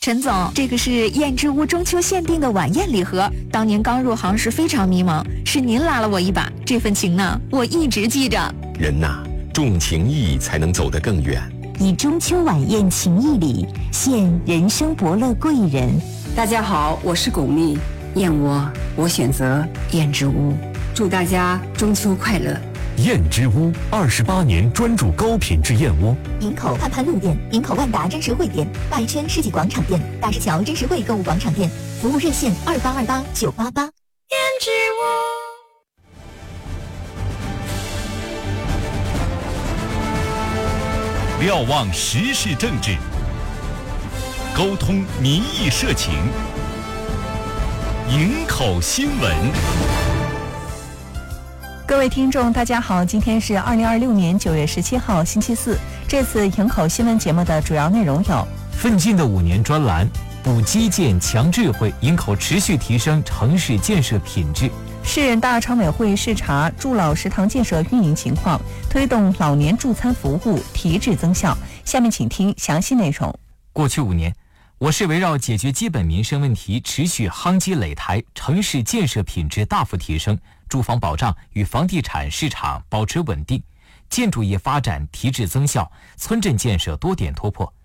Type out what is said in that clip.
陈总，这个是燕之屋中秋限定的晚宴礼盒，当年刚入行时非常迷茫，是您拉了我一把，这份情呢，我一直记着。 人呐，重情义才能走得更远。 以中秋晚宴情谊礼，献人生伯乐贵人。 大家好，我是巩俐，燕窝我选择燕之屋，祝大家中秋快乐。 燕之屋28年专注高品质燕窝。 营口盼盼路店、营口万达真实汇店、外圈世纪广场店、大石桥真实汇购物广场店，服务热线2828-988。 燕之屋。 瞭望时事政治，沟通民意社情，营口新闻。 各位听众大家好，今天是2026年9月17号星期四。这次营口新闻节目的主要内容有： 奋进的5年专栏，补基建强智慧，营口持续提升城市建设品质； 市人大常委会视察助老食堂建设运营情况，推动老年助餐服务提质增效。下面请听详细内容。 过去5年，我市围绕解决基本民生问题，持续夯基垒台，城市建设品质大幅提升，住房保障与房地产市场保持稳定，建筑业发展提质增效，村镇建设多点突破。